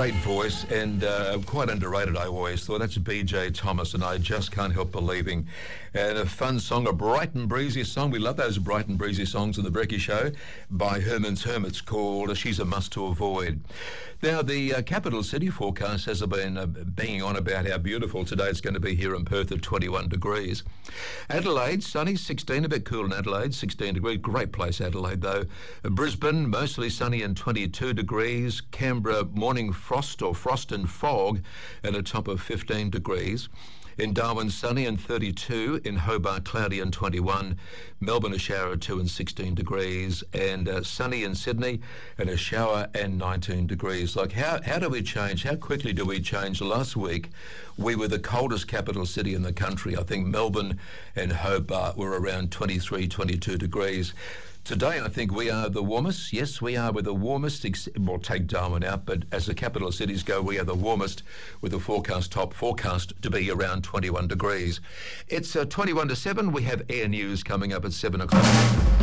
great voice and quite underrated, I always thought. That's BJ Thomas, and I Just Can't Help Believing. And a fun song, a bright and breezy song. We love those bright and breezy songs in the Brekkie Show by Herman's Hermits called She's a Must to Avoid. Now, the capital city forecast has been banging on about how beautiful today it's going to be here in Perth at 21 degrees. Adelaide, sunny, 16, a bit cool in Adelaide, 16 degrees. Great place, Adelaide, though. Brisbane, mostly sunny and 22 degrees. Canberra, morning frost or frost and fog at a top of 15 degrees. In Darwin, sunny and 32. In Hobart, cloudy and 21. Melbourne, a shower at 2 and 16 degrees. And sunny in Sydney and a shower and 19 degrees. Like, how do we change? How quickly do we change? Last week, we were the coldest capital city in the country. I think Melbourne and Hobart were around 23, 22 degrees. Today, I think we are the warmest. Yes, we are. We're the warmest. We'll take Darwin out, but as the capital cities go, we are the warmest, with the top forecast to be around 21 degrees. It's 21 to 7. We have Air News coming up at 7 o'clock.